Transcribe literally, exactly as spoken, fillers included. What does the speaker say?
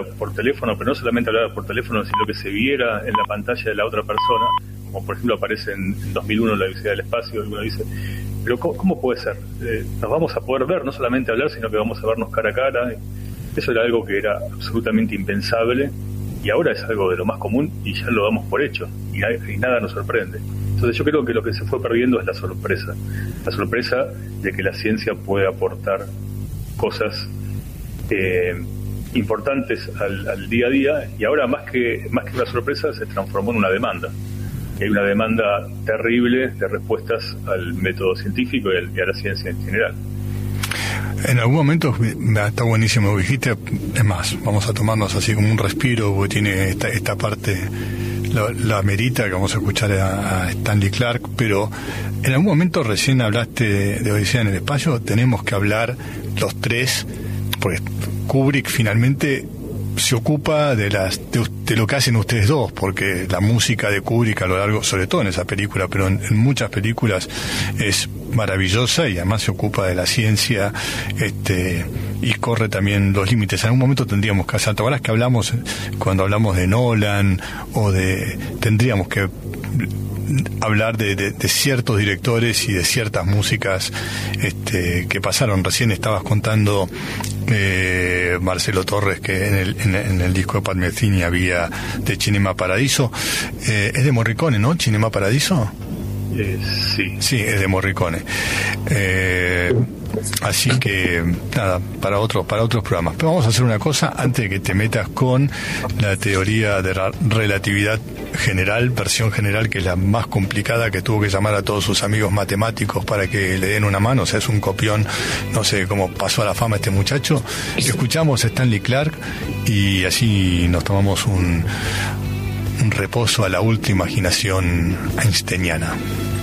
por teléfono, pero no solamente hablar por teléfono, sino que se viera en la pantalla de la otra persona, como por ejemplo aparece en, en dos mil uno la Odisea del Espacio, y uno dice, pero ¿cómo, cómo puede ser? Eh, nos vamos a poder ver, no solamente hablar, sino que vamos a vernos cara a cara. Eso era algo que era absolutamente impensable, y ahora es algo de lo más común y ya lo damos por hecho, y, y nada nos sorprende. Entonces yo creo que lo que se fue perdiendo es la sorpresa, la sorpresa de que la ciencia puede aportar cosas eh, importantes al, al día a día, y ahora más que más que una sorpresa se transformó en una demanda. Hay una demanda terrible de respuestas al método científico y, al, y a la ciencia en general. En algún momento está buenísimo, dijiste, es más, vamos a tomarnos así como un respiro, porque tiene esta, esta parte, la, la merita, que vamos a escuchar a, a Stanley Clarke, pero en algún momento recién hablaste de, de Odisea en el Espacio. Tenemos que hablar los tres, porque Kubrick finalmente se ocupa de las de, de lo que hacen ustedes dos, porque la música de Kubrick a lo largo, sobre todo en esa película, pero en, en muchas películas es maravillosa, y además se ocupa de la ciencia, este y corre también los límites. En algún momento tendríamos que hacer, ahora es que hablamos, cuando hablamos de Nolan o de, tendríamos que hablar de, de, de ciertos directores y de ciertas músicas este, que pasaron. Recién estabas contando, eh, Marcelo Torres, que en el, en, en el disco de Pat Metheny había de Cinema Paradiso. Eh, es de Morricone, ¿no? Cinema Paradiso. Eh, sí. Sí, es de Morricone. Eh, así que nada, para otros para otros programas. Pero vamos a hacer una cosa antes de que te metas con la teoría de la relatividad general, versión general, que es la más complicada, que tuvo que llamar a todos sus amigos matemáticos para que le den una mano. O sea, es un copión, no sé cómo pasó a la fama este muchacho. Escuchamos a Stanley Clarke y así nos tomamos un un reposo a la última imaginación einsteiniana.